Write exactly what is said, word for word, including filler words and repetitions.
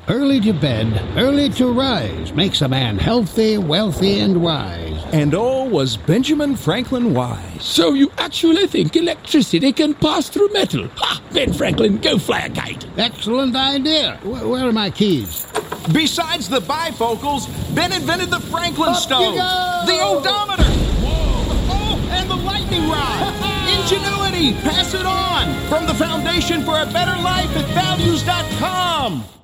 Early to bed, early to rise makes a man healthy, wealthy, and wise. And all was Benjamin Franklin wise. So you actually think electricity can pass through metal? Ha! Ben Franklin, go fly a kite. Excellent idea. Wh- where are my keys? Besides the bifocals, Ben invented the Franklin Up stove, you go! the odometer, Whoa. oh, and the lightning rod. Ingenuity, pass it on. From the Foundation for a Better Life at values dot com.